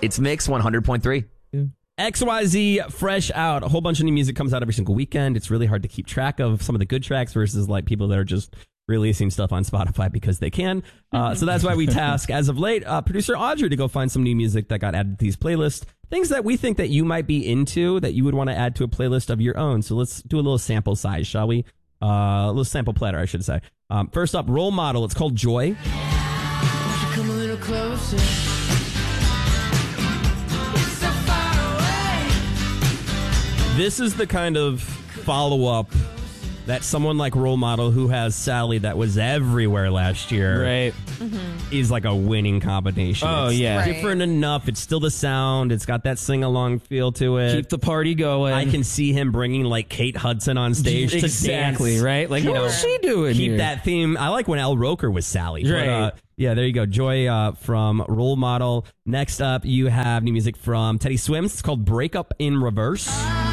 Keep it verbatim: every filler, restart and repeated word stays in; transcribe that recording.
It's Mix one hundred point three. X Y Z Fresh Out. A whole bunch of new music comes out every single weekend. It's really hard to keep track of some of the good tracks versus like people that are just releasing stuff on Spotify because they can. Uh, so that's why we task, as of late, uh, producer Audrey to go find some new music that got added to these playlists. Things that we think that you might be into that you would want to add to a playlist of your own. So let's do a little sample size, shall we? Uh, a little sample platter, I should say. Um, first up, Role Model. It's called Joy. Come a little closer. This is the kind of follow-up that someone like Role Model, who has Sally that was everywhere last year, right, mm-hmm. is like a winning combination. Oh, it's yeah. different Right. enough. It's still the sound. It's got that sing-along feel to it. Keep the party going. I can see him bringing like Kate Hudson on stage exactly, to dance. right? Like, You what know, is she doing Keep here? that theme. I like when Al Roker was Sally. But, Right. uh, yeah, there you go. Joy uh, from Role Model. Next up, you have new music from Teddy Swims. It's called Break Up in Reverse.